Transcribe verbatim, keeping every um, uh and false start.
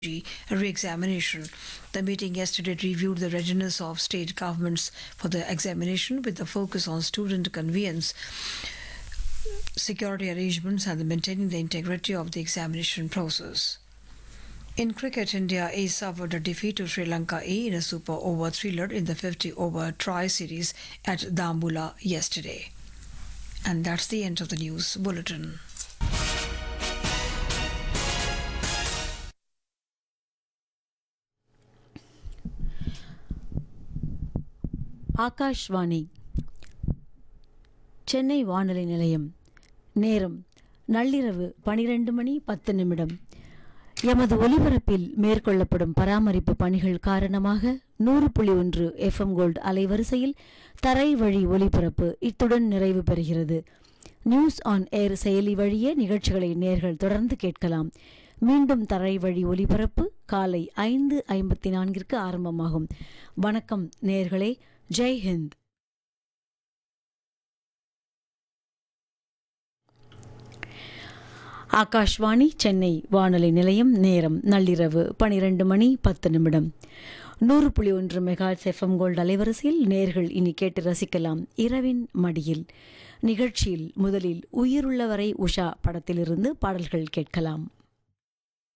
re-examination. The meeting yesterday reviewed the readiness of state governments for the examination with a focus on student convenience, security arrangements and maintaining the integrity of the examination process. In cricket, India A suffered a defeat to Sri Lanka A in a super over thriller in the fifty over tri-series at Dambula yesterday. And that's the end of the news bulletin. Akashvani Chennai வானொலி நிலையம். நேரம் நள்ளிரவு பனிரெண்டு மணி பத்து நிமிடம். எமது ஒலிபரப்பில் மேற்கொள்ளப்படும் பராமரிப்பு பணிகள் காரணமாக நூறு புள்ளி ஒன்று எஃப்எம் கோல்டு அலைவரிசையில் தரை வழி ஒலிபரப்பு இத்துடன் நிறைவு பெறுகிறது. நியூஸ் ஆன் ஏர் செயலி வழியே நிகழ்ச்சிகளை நேர்கள் தொடர்ந்து கேட்கலாம். மீண்டும் தரை வழி ஒலிபரப்பு காலை ஐந்து ஐம்பத்தி நான்கிற்கு ஆரம்பமாகும். வணக்கம் நேர்களே. ஜெய் ஹிந்த். ஆகாஷ்வாணி சென்னை வானொலி நிலையம். நேரம் நள்ளிரவு பனிரெண்டு மணி பத்து நிமிடம். நூறு புள்ளி ஒன்று மெகாஹெர்ட்ஸ் எஃப்எம் கோல்டு அலைவரிசையில் நேர்கள் இனி கேட்டு ரசிக்கலாம் இரவின் மடியில். நிகழ்ச்சியில் முதலில் உயிருள்ளவரை உஷா படத்திலிருந்து பாடல்கள் கேட்கலாம்.